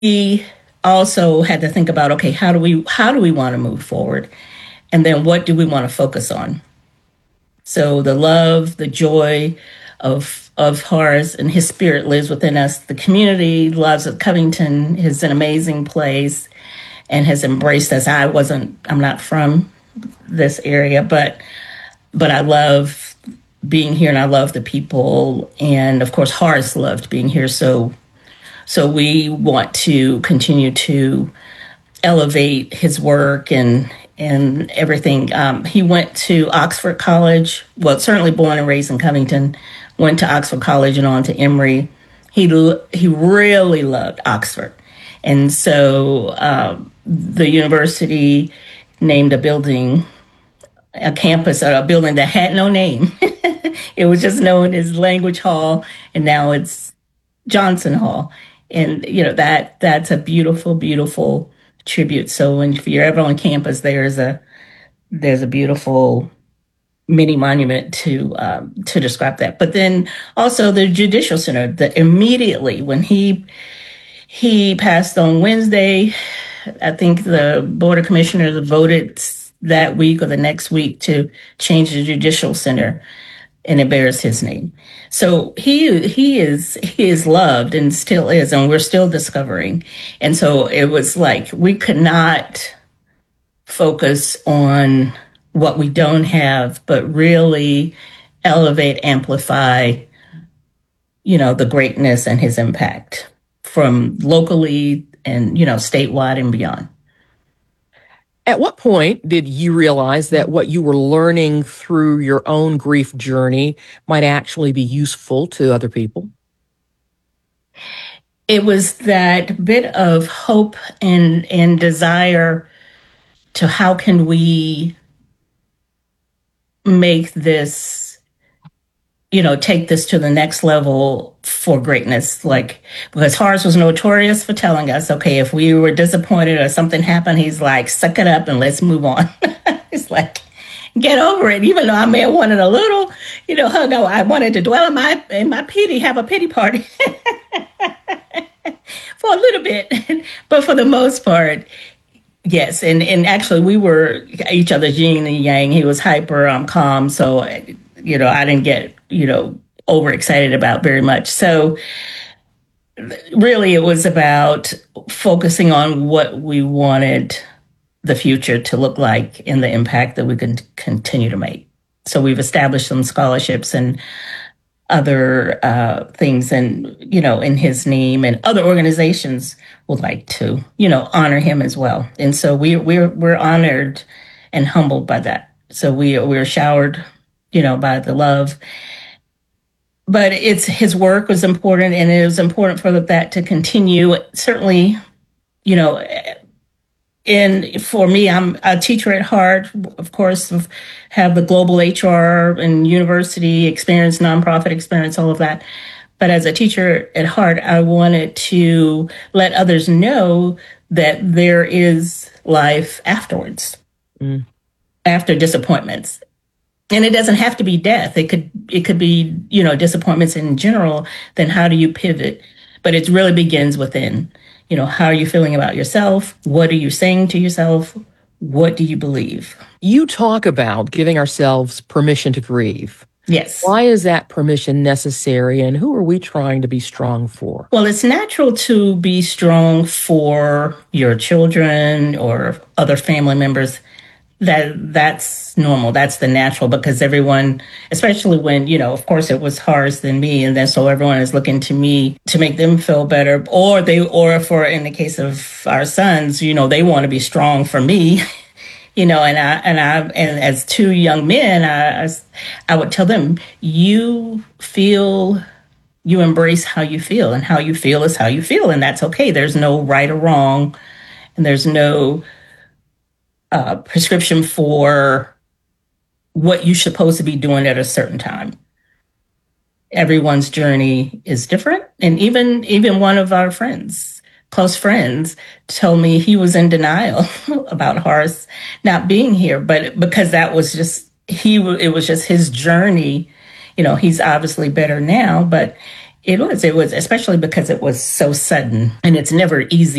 we also had to think about, okay, how do we want to move forward? And then what do we want to focus on? So the love, the joy of Horace and his spirit lives within us. The community loves of Covington is an amazing place and has embraced us. I'm not from this area, but I love being here and I love the people. And of course, Horace loved being here. So we want to continue to elevate his work and everything. He went to Oxford College. Well, certainly born and raised in Covington. Went to Oxford College and on to Emory. He really loved Oxford, and so the university named a campus, a building that had no name. It was just known as Language Hall, and now it's Johnson Hall. And that's a beautiful, beautiful tribute. So if you're ever on campus, there's a beautiful mini monument to describe that. But then also the Judicial Center. That immediately when he passed on Wednesday, I think the Board of Commissioners voted that week or the next week to change the Judicial Center, and it bears his name. So he is loved and still is, and we're still discovering. And so it was like we could not focus on what we don't have, but really elevate, amplify, the greatness and his impact from locally and, statewide and beyond. At what point did you realize that what you were learning through your own grief journey might actually be useful to other people? It was that bit of hope and desire to how can we make this, take this to the next level for greatness. Because Horace was notorious for telling us, okay, if we were disappointed or something happened, he's like, suck it up and let's move on. It's like, get over it. Even though I may have wanted a little, hug. I wanted to dwell in my pity, have a pity party for a little bit. But for the most part, yes. And actually we were each other's yin and yang. He was hyper, I'm calm. So, I didn't get, overexcited about very much. So really it was about focusing on what we wanted the future to look like and the impact that we can continue to make. So we've established some scholarships and other things and, in his name, and other organizations would like to, honor him as well. And so we're honored and humbled by that. So we're showered, by the love. But his work was important, and it was important for that to continue. Certainly, and for me, I'm a teacher at heart. Of course, have the global HR and university experience, nonprofit experience, all of that. But as a teacher at heart, I wanted to let others know that there is life afterwards, after disappointments. And it doesn't have to be death. It could be, disappointments in general. Then how do you pivot? But it really begins within. How are you feeling about yourself? What are you saying to yourself? What do you believe? You talk about giving ourselves permission to grieve. Yes. Why is that permission necessary, and who are we trying to be strong for? Well, it's natural to be strong for your children or other family members. That's normal. That's the natural, because everyone, especially when, of course it was Horace than me. And then so everyone is looking to me to make them feel better, or for, in the case of our sons, they want to be strong for me, and as two young men, I would tell them, you embrace how you feel, and how you feel is how you feel. And that's okay. There's no right or wrong, and there's no prescription for what you're supposed to be doing at a certain time. Everyone's journey is different. And even one of our close friends, told me he was in denial about Horace not being here, but because that was just, it was just his journey. He's obviously better now, but It was, especially because it was so sudden, and it's never easy